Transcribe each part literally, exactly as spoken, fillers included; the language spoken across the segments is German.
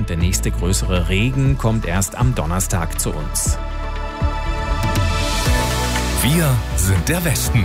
und der nächste größere Regen kommt erst am Donnerstag zu uns. Wir sind der Westen.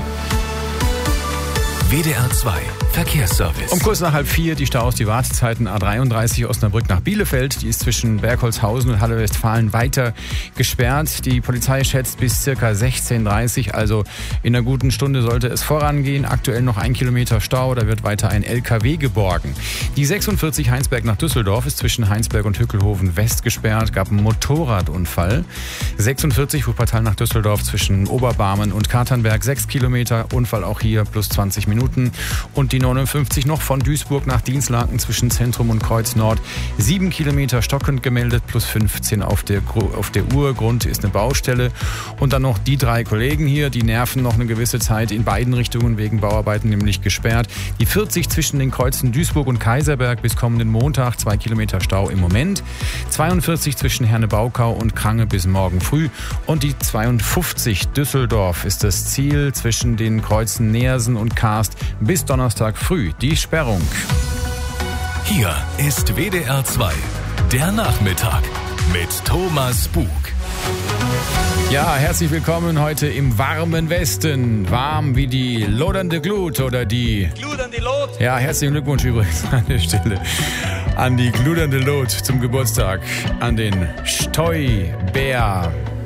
W D R zwei Verkehrsservice. Um kurz nach halb vier die Staus, die Wartezeiten A dreiunddreißig Osnabrück nach Bielefeld. Die ist zwischen Bergholzhausen und Halle Westfalen weiter gesperrt. Die Polizei schätzt bis ca. sechzehn Uhr dreißig, also in einer guten Stunde sollte es vorangehen. Aktuell noch ein Kilometer Stau, da wird weiter ein L K W geborgen. Die sechsundvierzig Heinsberg nach Düsseldorf ist zwischen Heinsberg und Hückelhoven West gesperrt, gab einen Motorradunfall. sechsundvierzig Wuppertal nach Düsseldorf zwischen Oberbarmen und Katernberg, sechs Kilometer, Unfall auch hier plus zwanzig Minuten. Und die neunundfünfzig noch von Duisburg nach Dienstlaken zwischen Zentrum und Kreuz Nord. sieben Kilometer stockend gemeldet, plus fünfzehn auf der, auf der Uhr. Grund ist eine Baustelle. Und dann noch die drei Kollegen hier, die nerven noch eine gewisse Zeit in beiden Richtungen wegen Bauarbeiten, nämlich gesperrt. Die vierzig zwischen den Kreuzen Duisburg und Kaiserberg bis kommenden Montag, zwei Kilometer Stau im Moment. zweiundvierzig zwischen Herne-Baukau und Krange bis morgen früh. Und die zweiundfünfzig Düsseldorf ist das Ziel zwischen den Kreuzen Neersen und Karst bis Donnerstag früh die Sperrung. Hier ist W D R zwei, der Nachmittag mit Thomas Bug. Ja, herzlich willkommen heute im warmen Westen. Warm wie die lodernde Glut oder die... Gludernde Lot. Ja, herzlichen Glückwunsch übrigens an der Stelle an die gludernde Lot zum Geburtstag, an den Stoi-Bär.